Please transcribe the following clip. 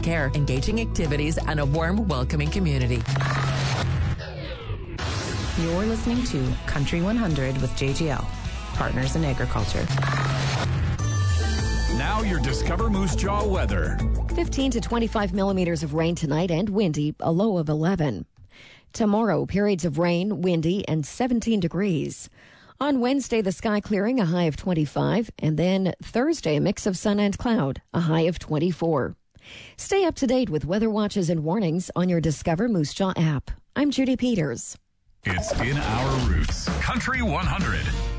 care, engaging activities, and a warm, welcoming community. You're listening to Country 100 with JGL, Partners in Agriculture. Now your Discover Moose Jaw weather. 15 to 25 millimeters of rain tonight and windy, a low of 11. Tomorrow, periods of rain, windy, and 17 degrees. On Wednesday, the sky clearing, a high of 25. And then Thursday, a mix of sun and cloud, a high of 24. Stay up to date with weather watches and warnings on your Discover Moose Jaw app. I'm Judy Peters. It's in our roots. Country 100.